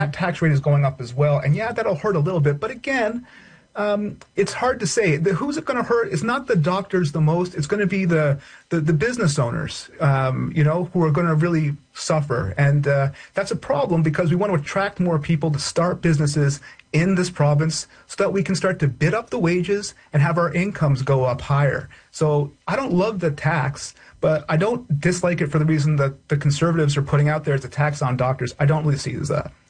tax rate is going up as well. And yeah, that'll hurt a little bit. But again, it's hard to say. Who's it going to hurt? It's not the doctors the most. It's going to be the business owners, who are going to really suffer. And that's a problem because we want to attract more people to start businesses in this province so that we can start to bid up the wages and have our incomes go up higher. So I don't love the tax, but I don't dislike it for the reason that the Conservatives are putting out there as a tax on doctors. I don't really see it as that.